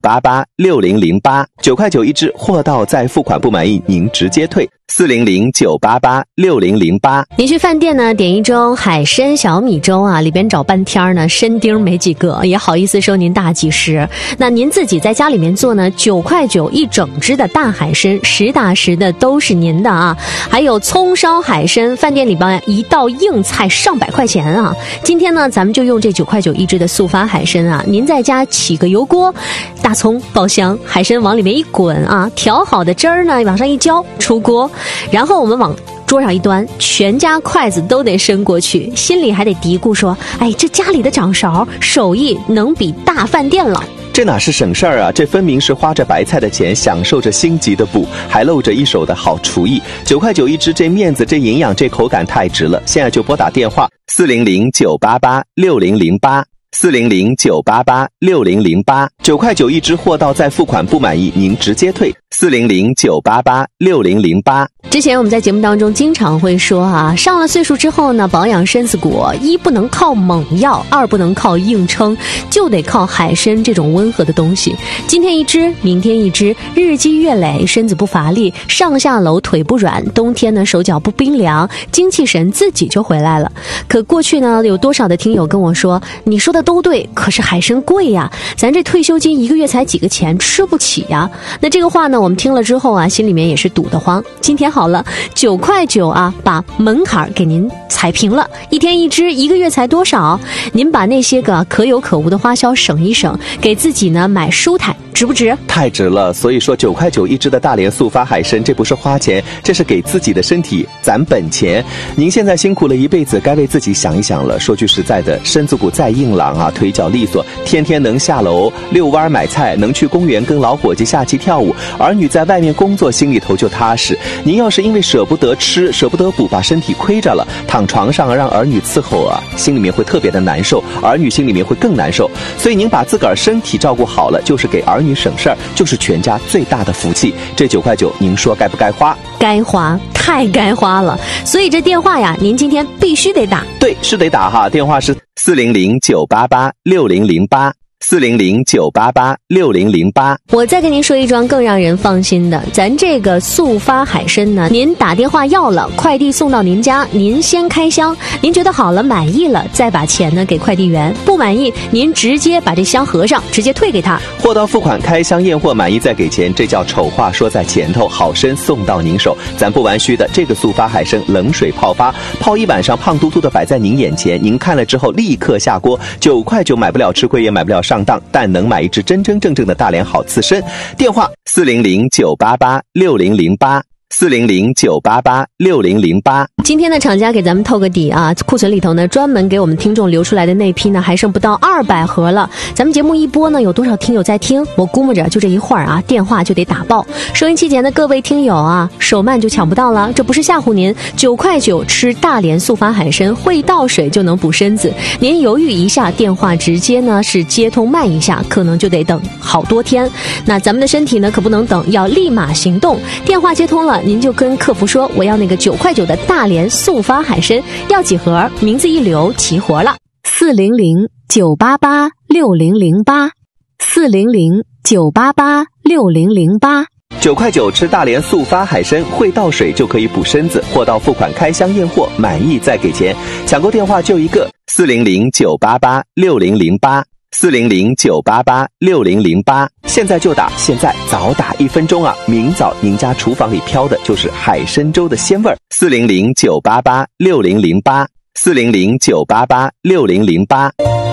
，400-988-6008，9块9一支，货到再付款不满意您直接退，400-988-6008。 您去饭店呢点一盅海参小米粥啊，里边找半天呢参丁没几个，也好意思收您大几十。那您自己在家里面做呢，9块9一整只的大海参，实打实的都是您的啊。还有葱烧海参，饭店里边一道硬菜上百块钱啊。今天呢咱们就用这9块9一只的速发海参啊，您在家起个油锅，大葱爆香，海参往里面一滚啊，调好的汁儿呢往上一浇，出锅，然后我们往桌上一端，全家筷子都得伸过去，心里还得嘀咕说，哎，这家里的掌勺手艺能比大饭店了。 这哪是省事儿啊，这分明是花着白菜的钱，享受着星级的补，还露着一手的好厨艺。9块9一只，这面子，这营养，这口感太值了。现在就拨打电话400-988-6008，400-988-6008，9块9一只，货到再付款不满意您直接退，400-988-6008。 之前我们在节目当中经常会说啊，上了岁数之后呢，保养身子骨，一不能靠猛药，二不能靠硬撑，就得靠海参这种温和的东西。今天一只，明天一只，日积月累，身子不乏力，上下楼腿不软，冬天呢手脚不冰凉，精气神自己就回来了。可过去呢，有多少的听友跟我说，你说的都对，可是海参贵呀，咱这退休金一个月才几个钱，吃不起呀。那这个话呢，我们听了之后啊，心里面也是堵得慌。今天好了，9块9啊，把门槛给您踩平了，一天一只，一个月才多少？您把那些个可有可无的花销省一省，给自己呢买舒坦，值不值？ 太值了。所以说9块9一只的大连速发海参，这不是花钱，这是给自己的身体攒本钱。您现在辛苦了一辈子，该为自己想一想了。说句实在的，身子骨再硬朗啊，腿脚利索，天天能下楼遛弯买菜，能去公园跟老伙计下棋跳舞，儿女在外面工作，心里头就踏实。您要是因为舍不得吃，舍不得补，把身体亏着了，躺床上让儿女伺候啊，心里面会特别的难受，儿女心里面会更难受。所以您把自个儿身体照顾好了，就是给儿女省事儿，就是全家最大的福气。这9块9，您说该不该花？ 该花，太该花了。所以这电话呀，您今天必须得打。 对，是得打哈，电话是400-988-6008，400-988-6008。 我再跟您说一桩更让人放心的，咱这个速发海参呢，您打电话要了，快递送到您家，您先开箱，您觉得好了满意了，再把钱呢给快递员，不满意您直接把这箱合上，直接退给他。 货到付款，开箱验货，满意再给钱，这叫丑话说在前头，好参送到您手。咱不玩虚的，这个速发海参冷水泡发，泡一晚上，胖嘟嘟的摆在您眼前，您看了之后立刻下锅。9块9买不了吃亏，也买不了上当，但能买一只真真正正的大连好刺参。电话400-988-6008，400-988-6008。 今天的厂家给咱们透个底啊，库存里头呢专门给我们听众留出来的那批呢还剩不到200盒了。咱们节目一播呢，有多少听友在听？我估摸着就这一会儿啊，电话就得打爆。收音机前的各位听友啊，手慢就抢不到了，这不是吓唬您。9块9吃大连速发海参，会倒水就能补身子。您犹豫一下，电话直接呢是接通慢一下，可能就得等好多天。那咱们的身体呢可不能等，要立马行动。电话接通了，您就跟客服说，我要那个9块9的大连速发海参，要几盒？名字一留，齐活了。400-988-6008，400-988-6008。 9块9吃大连速发海参，会倒水就可以补身子，货到付款，开箱验货，满意再给钱。抢购电话就一个，400-988-6008，400-988-6008。现在就打，现在早打1分钟啊，明早您家厨房里飘的就是海参粥的鲜味儿。400-988-6008，400-988-6008。